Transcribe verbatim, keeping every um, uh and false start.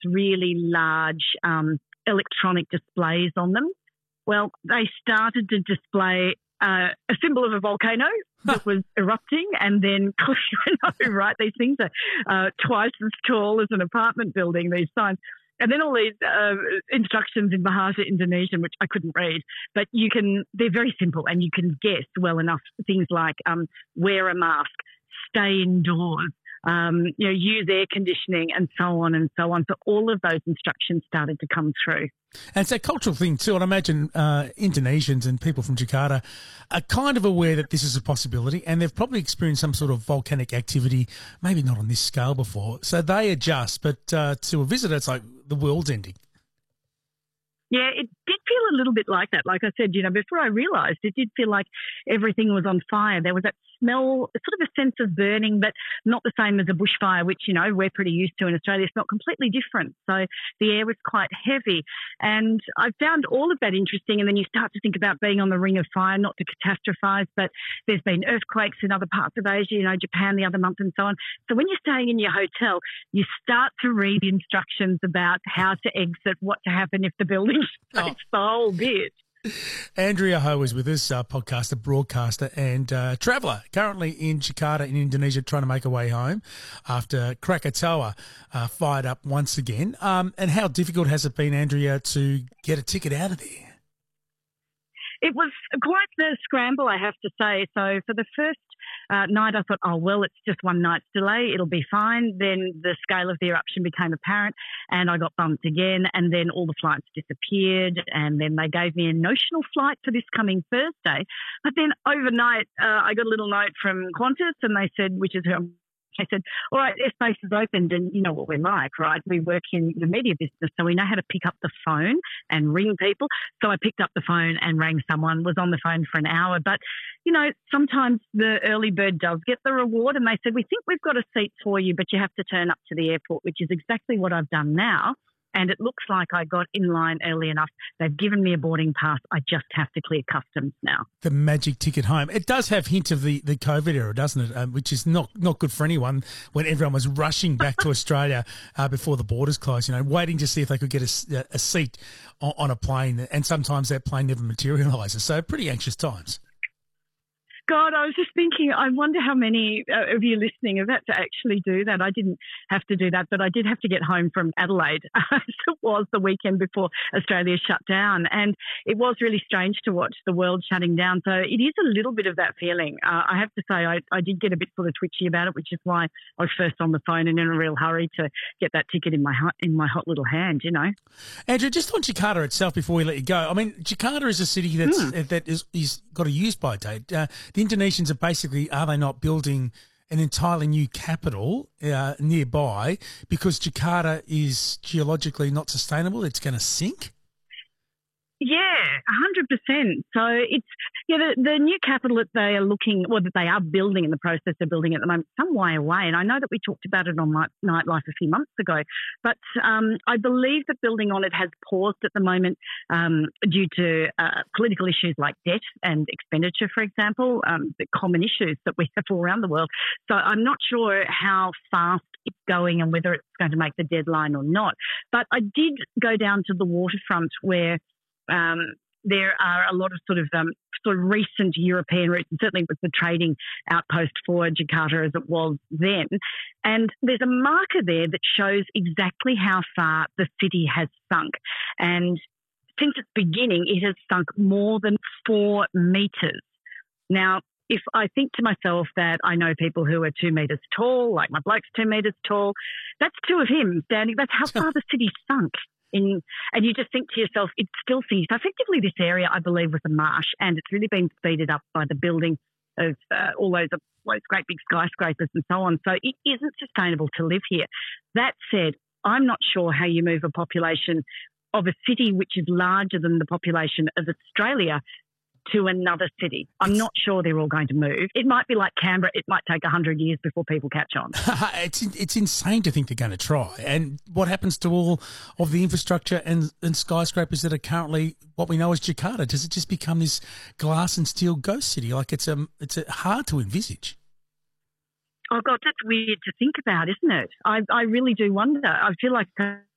really large um, electronic displays on them. Well, they started to display uh, a symbol of a volcano that was erupting, and then, I know, right, these things are uh, twice as tall as an apartment building, these signs. And then all these uh, instructions in Bahasa Indonesian, which I couldn't read, but you can, they're very simple and you can guess well enough things like um, wear a mask, stay indoors, um, you know, use air conditioning and so on and so on. So all of those instructions started to come through. And it's a cultural thing too. And I imagine uh, Indonesians and people from Jakarta are kind of aware that this is a possibility, and they've probably experienced some sort of volcanic activity, maybe not on this scale before. So they adjust, but uh, to a visitor, it's like the world's ending. Yeah, it did feel a little bit like that. Like I said, you know, before I realised, it did feel like everything was on fire. There was that smell, sort of a sense of burning, but not the same as a bushfire, which, you know, we're pretty used to in Australia. It's not completely different. So the air was quite heavy. And I found all of that interesting. And then you start to think about being on the ring of fire, not to catastrophise, but there's been earthquakes in other parts of Asia, you know, Japan the other month and so on. So when you're staying in your hotel, you start to read the instructions about how to exit, what to happen if the building takes the whole bit. Andrea Ho is with us, uh, podcaster, broadcaster and uh, traveller, currently in Jakarta in Indonesia, trying to make her way home after Krakatoa uh, fired up once again. Um, and how difficult has it been, Andrea, to get a ticket out of there? It was quite the scramble, I have to say. So for the first uh, night, I thought, oh, well, it's just one night's delay. It'll be fine. Then the scale of the eruption became apparent and I got bumped again, and then all the flights disappeared, and then they gave me a notional flight for this coming Thursday. But then overnight, uh, I got a little note from Qantas, and they said, which is who I said, all right, airspace is opened, and you know what we're like, right? We work in the media business, so we know how to pick up the phone and ring people. So I picked up the phone and rang someone, was on the phone for an hour. But, you know, sometimes the early bird does get the reward, and they said, we think we've got a seat for you, but you have to turn up to the airport, which is exactly what I've done now. And it looks like I got in line early enough. They've given me a boarding pass. I just have to clear customs now. The magic ticket home. It does have hints of the, the COVID era, doesn't it? Um, which is not, not good for anyone when everyone was rushing back to Australia uh, before the borders closed, you know, waiting to see if they could get a, a seat on, on a plane. And sometimes that plane never materialises. So pretty anxious times. God, I was just thinking, I wonder how many uh, of you listening have had to actually do that. I didn't have to do that, but I did have to get home from Adelaide. It was the weekend before Australia shut down, and it was really strange to watch the world shutting down. So it is a little bit of that feeling. Uh, I have to say I, I did get a bit sort of twitchy about it, which is why I was first on the phone and in a real hurry to get that ticket in my hot, in my hot little hand, you know. Andrew, just on Jakarta itself before we let you go, I mean, Jakarta is a city that's, mm. that is, is got a use-by date. Uh, the Indonesians are basically, are they not building an entirely new capital uh, nearby because Jakarta is geologically not sustainable? It's going to sink? Yeah, one hundred percent. So it's, yeah, the, the new capital that they are looking, or that they are building in the process of building at the moment, some way away. And I know that we talked about it on Nightlife a few months ago, but um, I believe that building on it has paused at the moment um, due to uh, political issues like debt and expenditure, for example, um, the common issues that we have all around the world. So I'm not sure how fast it's going and whether it's going to make the deadline or not. But I did go down to the waterfront where Um, there are a lot of sort of um, sort of recent European routes, and certainly with the trading outpost for Jakarta as it was then. And there's a marker there that shows exactly how far the city has sunk. And since its beginning, it has sunk more than four metres. Now, if I think to myself that I know people who are two metres tall, like my bloke's two metres tall, that's two of him standing. That's how far the city sunk. In, and you just think to yourself, it's still sinking. So effectively this area, I believe, was a marsh, and it's really been speeded up by the building of uh, all those, those great big skyscrapers and so on. So it isn't sustainable to live here. That said, I'm not sure how you move a population of a city which is larger than the population of Australia to another city. I'm not sure they're all going to move. It might be like Canberra. It might take one hundred years before people catch on. it's it's insane to think they're going to try. And what happens to all of the infrastructure and, and skyscrapers that are currently what we know as Jakarta? Does it just become this glass and steel ghost city? Like it's a, it's a hard to envisage. Oh, God, that's weird to think about, isn't it? I, I really do wonder. I feel like